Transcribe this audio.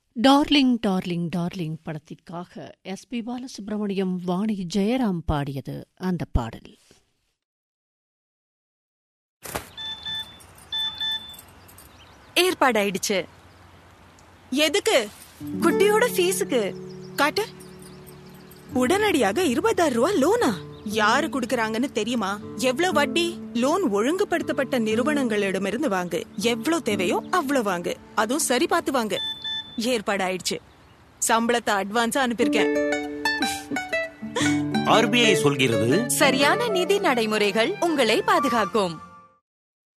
Darling darling darling படத்திற்காக S P. Balasubramaniam, Vani Jayaram பாடியது அந்த பாடல். ஏற்பாடாயிடுச்சு. எதுக்கு? குட்டியோட ஃபீஸுக்கு. காட்டு. உடனடியாக 20,000 ரூபாய் லோனா? யாரு குடுக்கறாங்கன்னு தெரியுமா? எவ்வளவு வட்டி? லோன் ஒழுங்குபடுத்தப்பட்ட நிறுவனங்களிடமிருந்து வாங்கு. எவ்வளவு தேவையோ அவ்வளவு வாங்கு. அதுவும் சரி பார்த்து வாங்கு. ஏற்பாடாயிடுச்சு. சம்பளத்தை அட்வான்ஸா அனுப்பியிருக்கேன். RBI சொல்கிறது, சரியான நிதி நடைமுறைகள் உங்களை பாதுகாக்கும்.